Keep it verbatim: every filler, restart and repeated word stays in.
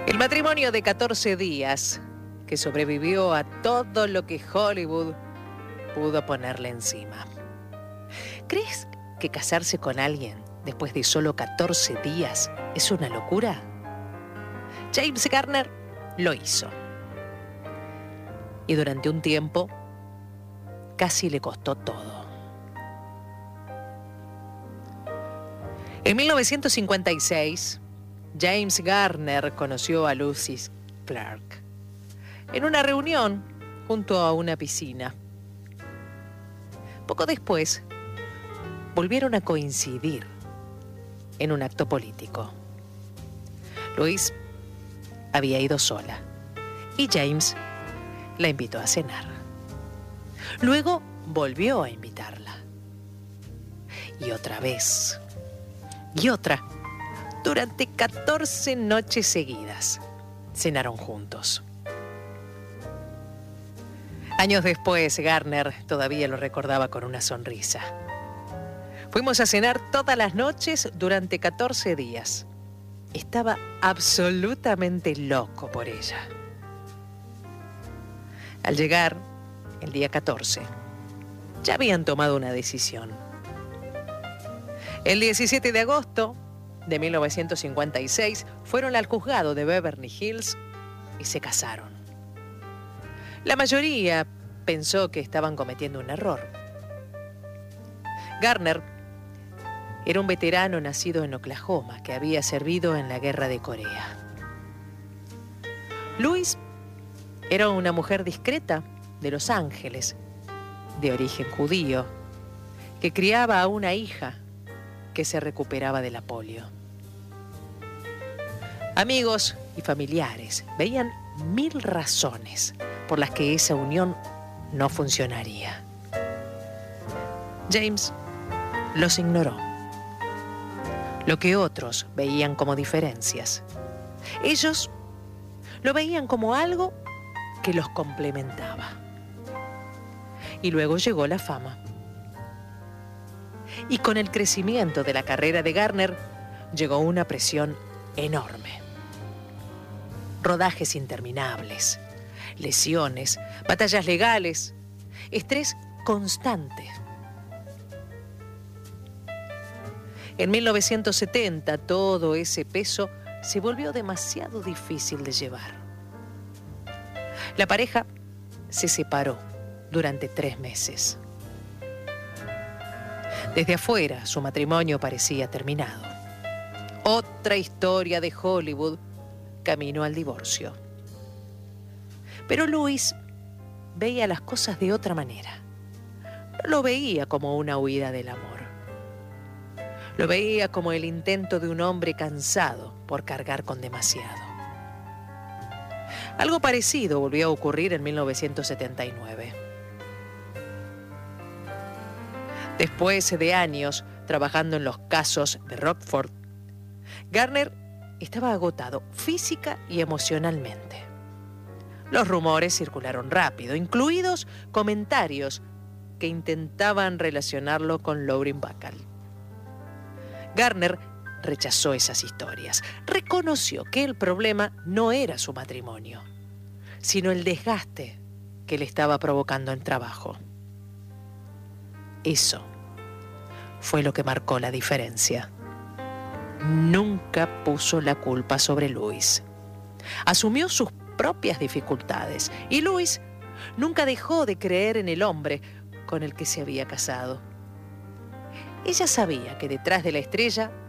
El matrimonio de catorce días que sobrevivió a todo lo que Hollywood pudo ponerle encima. ¿Crees que casarse con alguien después de solo catorce días es una locura? James Garner lo hizo. Y durante un tiempo casi le costó todo. En mil novecientos cincuenta y seis, James Garner conoció a Lucy Clark en una reunión junto a una piscina. Poco después, volvieron a coincidir en un acto político. Louise había ido sola y James la invitó a cenar. Luego volvió a invitarla. Y otra vez. Y otra. Durante catorce noches seguidas cenaron juntos. Años después, Garner todavía lo recordaba con una sonrisa. Fuimos a cenar todas las noches durante catorce días. Estaba absolutamente loco por ella. Al llegar el día catorce, ya habían tomado una decisión. El diecisiete de agosto de mil novecientos cincuenta y seis fueron al juzgado de Beverly Hills y se casaron. La mayoría pensó que estaban cometiendo un error. Garner era un veterano nacido en Oklahoma que había servido en la guerra de Corea. Louise era una mujer discreta de Los Ángeles, de origen judío, que criaba a una hija que se recuperaba de la polio. Amigos y familiares veían mil razones por las que esa unión no funcionaría. James los ignoró. Lo que otros veían como diferencias, ellos lo veían como algo que los complementaba. Y luego llegó la fama. Y con el crecimiento de la carrera de Garner llegó una presión enorme. Rodajes interminables, lesiones, batallas legales, estrés constante. En mil novecientos setenta todo ese peso se volvió demasiado difícil de llevar. La pareja se separó durante tres meses. Desde afuera, su matrimonio parecía terminado. Otra historia de Hollywood camino al divorcio. Pero Louise veía las cosas de otra manera. No lo veía como una huida del amor. Lo veía como el intento de un hombre cansado por cargar con demasiado. Algo parecido volvió a ocurrir en mil novecientos setenta y nueve. Después de años trabajando en los casos de Rockford, Garner estaba agotado física y emocionalmente. Los rumores circularon rápido, incluidos comentarios que intentaban relacionarlo con Lauren Bacall. Garner rechazó esas historias. Reconoció que el problema no era su matrimonio, sino el desgaste que le estaba provocando en trabajo. Eso fue lo que marcó la diferencia. Nunca puso la culpa sobre Louise. Asumió sus propias dificultades y Louise nunca dejó de creer en el hombre con el que se había casado. Ella sabía que detrás de la estrella